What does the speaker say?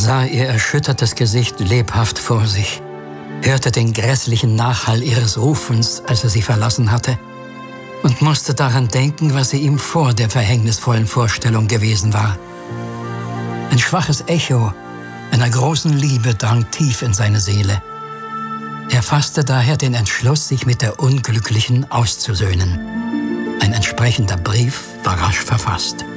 sah ihr erschüttertes Gesicht lebhaft vor sich, hörte den grässlichen Nachhall ihres Rufens, als er sie verlassen hatte, und musste daran denken, was sie ihm vor der verhängnisvollen Vorstellung gewesen war. Ein schwaches Echo einer großen Liebe drang tief in seine Seele. Er fasste daher den Entschluss, sich mit der Unglücklichen auszusöhnen. Ein entsprechender Brief war rasch verfasst.